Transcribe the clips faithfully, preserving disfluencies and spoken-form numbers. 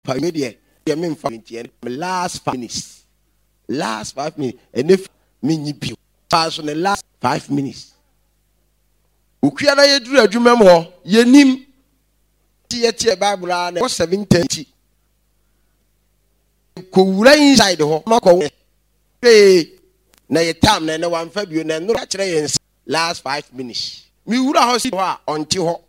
media, you mean last five minutes. Last five minutes. And if me you pass on the last five minutes. Ukiana ye drew a jumemo, ye nim tia Bible and seven thirty. Kura inside the home, Mako. Hey, na ye tam na one February, and no actually last five minutes. Me would house until ho.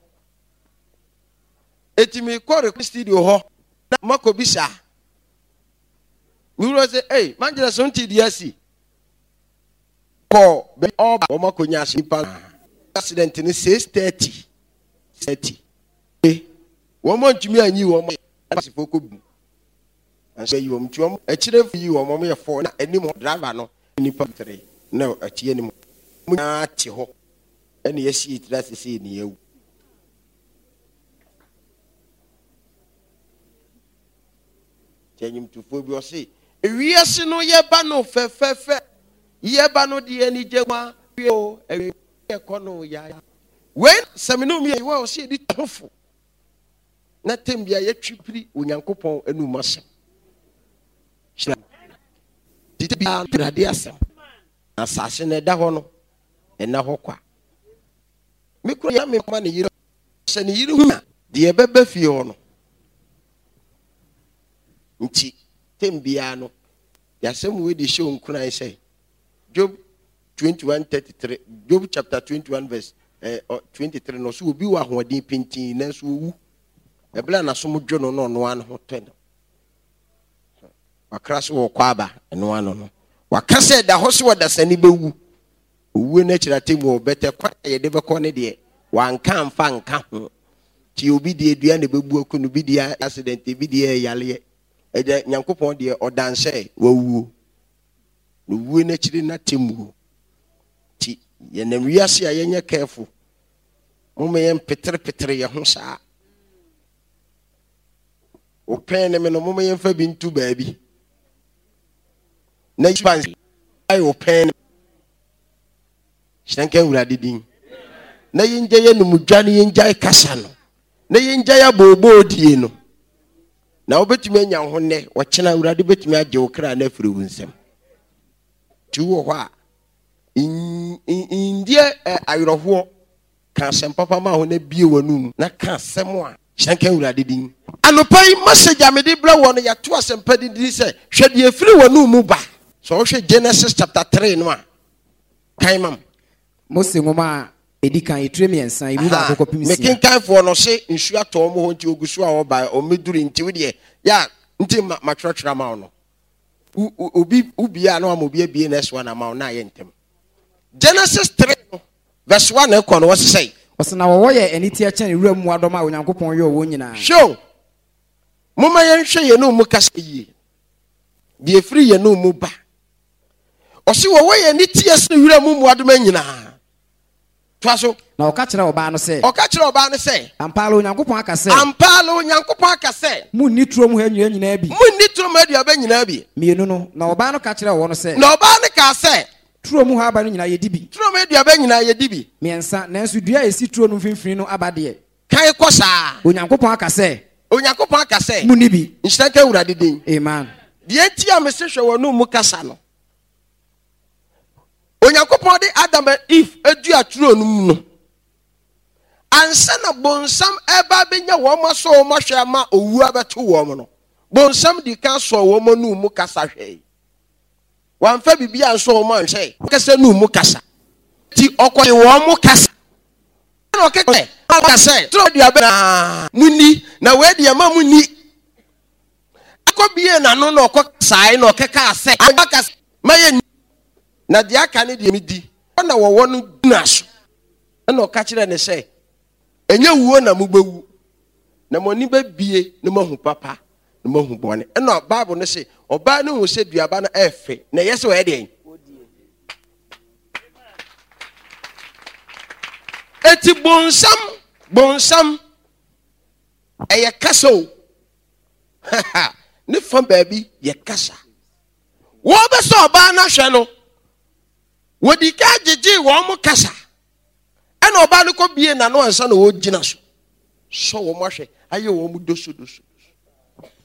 Etimi call the studio ho. Mako bisa. We will say, hey, Manjala Sunti D S C. For be all Mako Nyasi pan accident in six thirty. Thirty. Hey, one month me and you one month. And say you um a children for you or mommy for any more driver no any three. No, a tea anymore. Munati and yes, it that's see in you. Tell him to phobia say, yes, no, ye bano fe fe fe, ye bano di any jema, yo, a econo ya. When Samino me, you will see the tofu. Nothing be a yet cheaply, Unyankopon and Numasa. Did be a radiasam. Assassin a dahono and Nahokwa. Make me money, you send you, dear Bebe Fiono. Nti tembiano ya same way the show kuna say Job twenty-one thirty-three Job chapter twenty-one verse eh, twenty-three no so obi wa hoden pintin na so wu e bla na so modwo no no no an ho ten wakra so wo kwaba eno ano no wakase da ho so wada sani bewu owu na kira temu obete kwa ye de be ko ne de wanka mfa nka ho ti obi de dua na bebu akunu bi de accident bi de yale Ede Nyankopon de odanse wawu no wu na chiri na temu ti ye na wiase a yenye careful mo me yem petre petre ye ho saa o pen me no mo me yem fa bi ntu baabi na yipan ai o pen shankan wurade din na yenje ye no mudwane yenje kasa no na yenje ya bobo die no na obetumi anya ho ne wo kyena urade betumi agye wo kra na afiri wunsem ti wo ho a indie ayroho ka sem papa ma ho na bie wanum na ka sem a hyanka urade din anopai message amede bla wo no ya to asem padi din se hwede afiri wanum mu ba so wo hwe Genesis chapter three no a kan mam Mose ngoma edikan etremi ensan ibu ba kokko pimisi mekin kan fo no se nsu ato mo ho nti ogusu a wo ba o meduri nti we de ya nti ma twetwera ma no obi obi a no amobi abie next one ama na ye ntem Genesis three verse one e ko no wo sei osna wo ye eniti a chen wura mu adoma a Onyankopon ye wo nyina show moma ye nhwe ye no mu kasa yi de free ye no mu ba osi wo ye eniti a se wura mu mu adoma nyina Twaso na okachira oba no se okachira oba no se ampalo Onyankopon aka se ampalo Onyankopon aka se mu nitro mu hanua nyina bi mu nitro mu adua ba nyina bi mienu no na oba no kachira wo no se na oba no ka se tro mu ha ba no nyina ye dibi tro mu adua ba nyina ye dibi miensa nanso dua esi tro no mfimfini no abade kai kosa Onyankopon aka se Onyankopon aka se mu nibi nhyaka urade din amen de enti a mesehwe wo no mu kasa no Onyankopon de Adam and Eve edu aturo no mu no ansa na bonsam eba benya wo ma so wo ma hwe ma owu abeto wo mo no bonsam di kan so wo mo no mu kasa hwe wan fa bibia so wo ma hwe kasa no mu kasa ti okoye wo mu kasa na okeke kasa tro di abena muni na we di ma muni akobie na no na okokasa na okeka ase akasa maye na dia ka ne de midi na wo wo no na so na oka kire ne se enye wuo na mugbewu na moni ba bie na mahu papa na mahu bone na Bible no se oba ne hu se duaba na efe na yese wo ede eti bonsam bonsam eye kaso ne fam baabi ye kasa wo be so oba na hwe no wodi ka gigi wo mo kasa ena oba no ko bie na no ansa na wo gina so so wo mo hwe aye wo mo doso doso